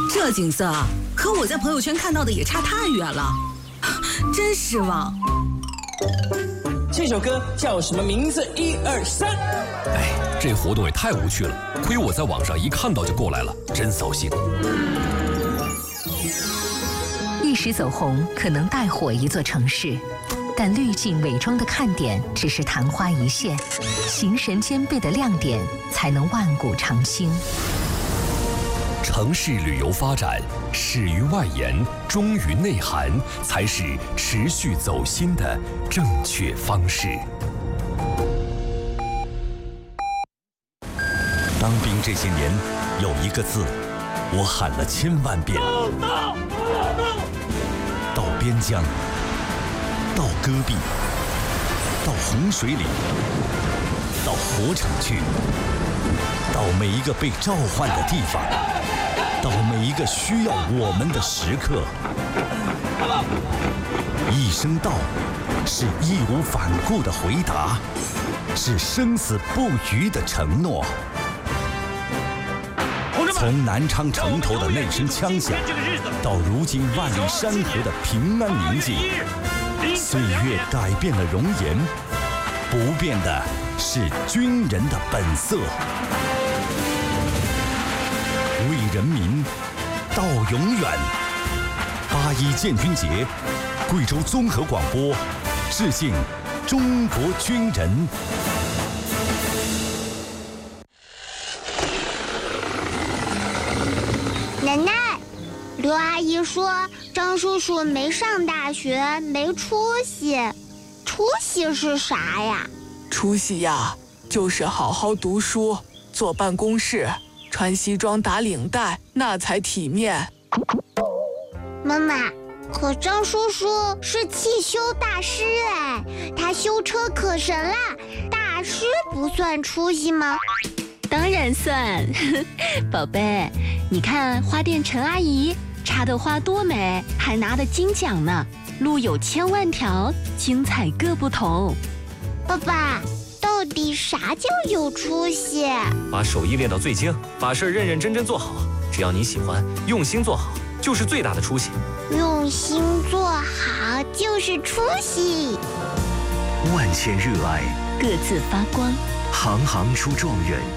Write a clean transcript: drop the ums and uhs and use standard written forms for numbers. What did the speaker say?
这景色和我在朋友圈看到的也差太远了，真失望。 这首歌叫什么名字？1、2、3。 哎，这活动也太无趣了，亏我在网上一看到就过来了，真扫兴。 一时走红可能带火一座城市，但滤镜伪装的看点只是昙花一现，形神兼备的亮点才能万古长青。 城市旅游发展，始于外延，忠于内涵，才是持续走心的正确方式。 当兵这些年，有一个字，我喊了1000万遍。到边疆，到戈壁，到洪水里，到火场去，到每一个被召唤的地方，到每一个需要我们的时刻。一声到，是义无反顾的回答，是生死不渝的承诺。从南昌城头的那声枪响，到如今万里山河的平安宁静，岁月改变了容颜，不变的是军人的本色。为人民到永远。8·1建军节，贵州综合广播致敬中国军人。 奶奶，刘阿姨说张叔叔没上大学，没出息。出息是啥呀？ 出息呀，就是好好读书，坐办公室，穿西装打领带，那才体面。 妈妈，可张叔叔是汽修大师哎，他修车可神了，大师不算出息吗？ 当然算，宝贝，你看花店陈阿姨插的花多美，还拿的金奖呢。路有1000万条，精彩各不同。 爸爸，到底啥叫有出息？ 把手艺练到最精，把事认认真真做好。只要你喜欢，用心做好，就是最大的出息。 用心做好就是出息。 万千热爱， 各自发光， 行行出状元。